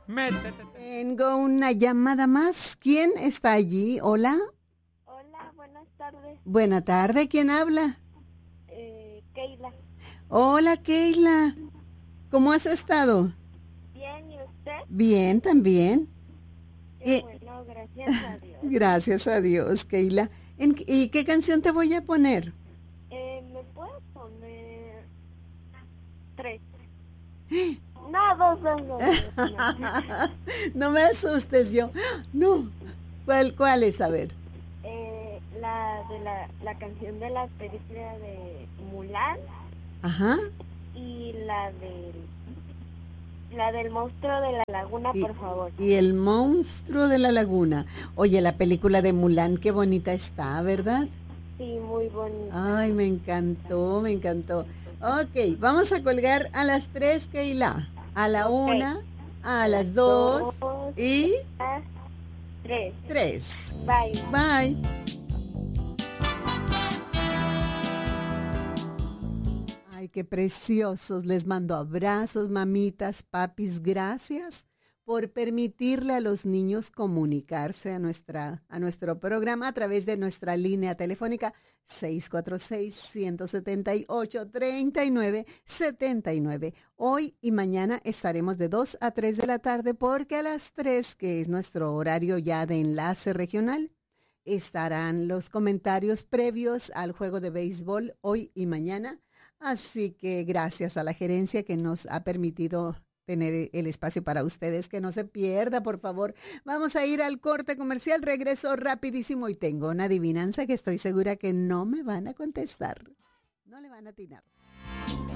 Métete. Tengo una llamada más. ¿Quién está allí? Hola. Hola, buenas tardes. Buena tarde. ¿Quién habla? Keila. Hola, Keila. ¿Cómo has estado? Bien, ¿y usted? Bien, también. Qué Y- bueno, gracias a Dios. Gracias a Dios, Keila. ¿Y qué canción te voy a poner? ¿Me puedo poner 3? No, dos. No. No me asustes yo. No. ¿Cuál es? A ver. La canción de la película de Mulan Ajá. y la del monstruo de la laguna, Y, por favor. y el monstruo de la laguna. Oye, la película de Mulan, qué bonita está, ¿verdad? Sí, muy bonita. Ay, me encantó, me encantó. Ok, vamos a colgar a las 3, Keila. A la Ok. 1, a A las las 2 2, y las 3. 3. Bye. Bye. Ay, qué preciosos. Les mando abrazos, mamitas, papis. Gracias por permitirle a los niños comunicarse a nuestro programa a través de nuestra línea telefónica 646-178-3979. Hoy y mañana estaremos de 2 a 3 de la tarde porque a las 3, que es nuestro horario ya de enlace regional, estarán los comentarios previos al juego de béisbol hoy y mañana. Así que gracias a la gerencia que nos ha permitido tener el espacio para ustedes, que no se pierda, por favor. Vamos a ir al corte comercial, regreso rapidísimo y tengo una adivinanza que estoy segura que no me van a contestar. No le van a atinar.